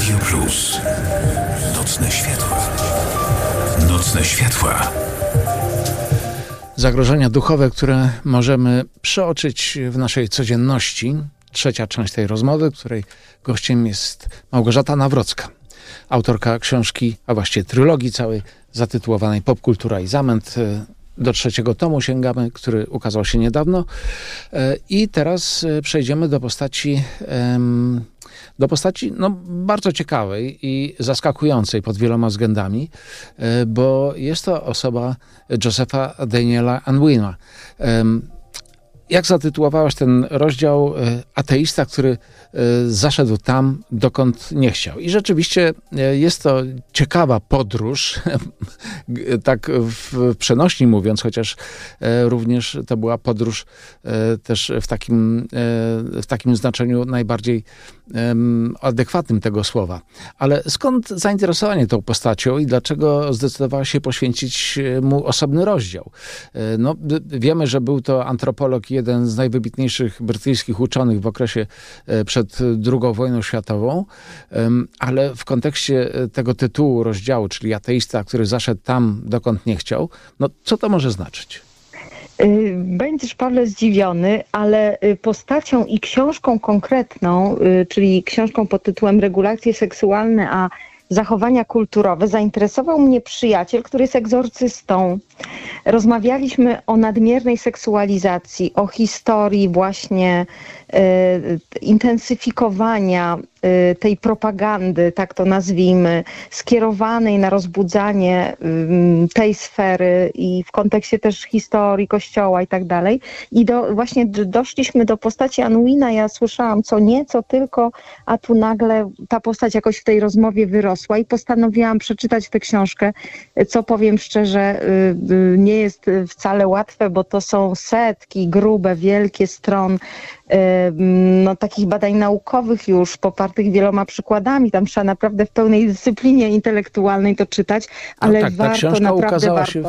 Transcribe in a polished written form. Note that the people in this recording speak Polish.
Radio Plus. Nocne światła. Nocne światła. Zagrożenia duchowe, które możemy przeoczyć w naszej codzienności. Trzecia część tej rozmowy, której gościem jest Małgorzata Nawrocka, autorka książki, a właściwie trylogii całej zatytułowanej Popkultura i zamęt. Do 3 tomu sięgamy, który ukazał się niedawno. I teraz przejdziemy do postaci bardzo ciekawej i zaskakującej pod wieloma względami, bo jest to osoba Josepha Daniela Unwina. Jak zatytułowałaś ten rozdział? Ateista, który zaszedł tam, dokąd nie chciał. I rzeczywiście jest to ciekawa podróż, tak w przenośni mówiąc, chociaż również to była podróż też w takim znaczeniu najbardziej adekwatnym tego słowa. Ale skąd zainteresowanie tą postacią i dlaczego zdecydowała się poświęcić mu osobny rozdział? No, wiemy, że był to antropolog, jeden z najwybitniejszych brytyjskich uczonych w okresie przed II wojną światową, ale w kontekście tego tytułu rozdziału, czyli ateista, który zaszedł tam, dokąd nie chciał, no co to może znaczyć? Będziesz, Pawle, zdziwiony, ale postacią i książką konkretną, czyli książką pod tytułem Regulacje seksualne, a zachowania kulturowe, zainteresował mnie przyjaciel, który jest egzorcystą. Rozmawialiśmy o nadmiernej seksualizacji, o historii właśnie intensyfikowania tej propagandy, tak to nazwijmy, skierowanej na rozbudzanie tej sfery i w kontekście też historii Kościoła i tak dalej. I właśnie doszliśmy do postaci Unwina. Ja słyszałam co nieco tylko, a tu nagle ta postać jakoś w tej rozmowie wyrosła i postanowiłam przeczytać tę książkę, co powiem szczerze, nie jest wcale łatwe, bo to są setki, grube, wielkie stron takich badań naukowych już, popartych wieloma przykładami. Tam trzeba naprawdę w pełnej dyscyplinie intelektualnej to czytać, ale ta warto, książka naprawdę ukazała warto. się